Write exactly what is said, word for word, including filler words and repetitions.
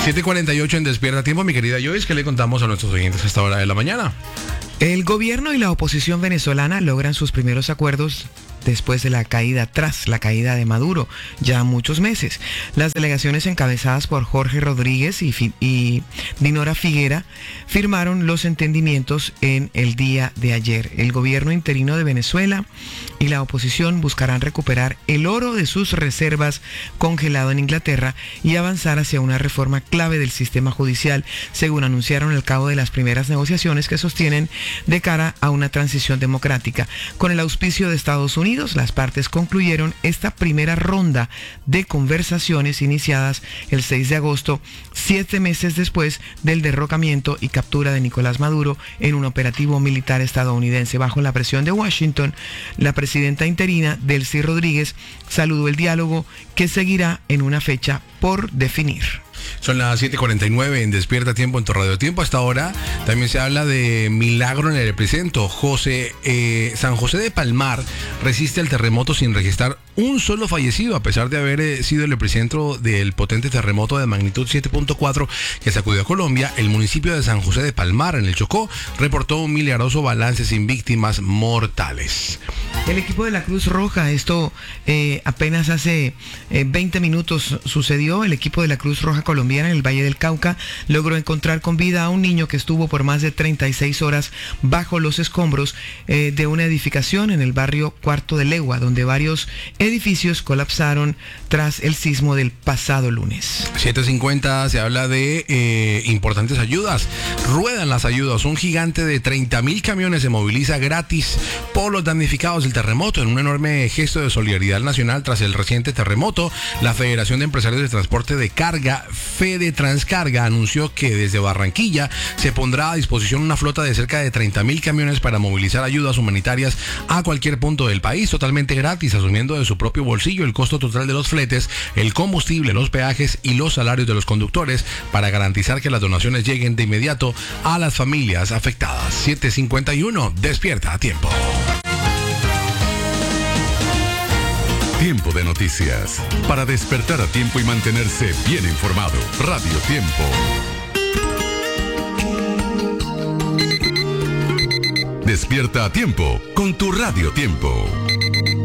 siete cuarenta y ocho en Despierta Tiempo, mi querida Joyce, ¿qué le contamos a nuestros oyentes a esta hora de la mañana? El gobierno y la oposición venezolana logran sus primeros acuerdos después de la caída, tras la caída de Maduro, ya muchos meses. Las delegaciones encabezadas por Jorge Rodríguez y, y Dinora Figuera firmaron los entendimientos en el día de ayer. El gobierno interino de Venezuela y la oposición buscarán recuperar el oro de sus reservas congelado en Inglaterra y avanzar hacia una reforma clave del sistema judicial, según anunciaron al cabo de las primeras negociaciones que sostienen de cara a una transición democrática. Con el auspicio de Estados Unidos, las partes concluyeron esta primera ronda de conversaciones iniciadas el seis de agosto, siete meses después del derrocamiento y captura de Nicolás Maduro en un operativo militar estadounidense. Bajo la presión de Washington, la presidenta interina, Delcy Rodríguez, saludó el diálogo que seguirá en una fecha por definir. Son las siete cuarenta y nueve en Despierta Tiempo en tu Radio Tiempo. Hasta ahora también se habla de milagro en el epicentro. José, eh, San José de Palmar resiste al terremoto sin registrar un solo fallecido, a pesar de haber eh, sido el epicentro del potente terremoto de magnitud siete punto cuatro que sacudió a Colombia. El municipio de San José de Palmar, en el Chocó, reportó un milagroso balance sin víctimas mortales. El equipo de la Cruz Roja, esto eh, apenas hace eh, veinte minutos sucedió. El equipo de la Cruz Roja colombiana en el Valle del Cauca logró encontrar con vida a un niño que estuvo por más de treinta y seis horas bajo los escombros eh, de una edificación en el barrio Cuarto de Legua, donde varios edificios colapsaron tras el sismo del pasado lunes. siete cincuenta se habla de eh, importantes ayudas. Ruedan las ayudas. Un gigante de treinta mil camiones se moviliza gratis por los damnificados del terremoto en un enorme gesto de solidaridad nacional tras el reciente terremoto. La Federación de Empresarios de Transporte de Carga, Fede Transcarga, anunció que desde Barranquilla se pondrá a disposición una flota de cerca de treinta mil camiones para movilizar ayudas humanitarias a cualquier punto del país, totalmente gratis, asumiendo de su propio bolsillo el costo total de los fletes, el combustible, los peajes y los salarios de los conductores, para garantizar que las donaciones lleguen de inmediato a las familias afectadas. siete cincuenta y uno, Despierta a Tiempo. Tiempo de noticias. Para despertar a tiempo y mantenerse bien informado. Radio Tiempo. Despierta a tiempo con tu Radio Tiempo.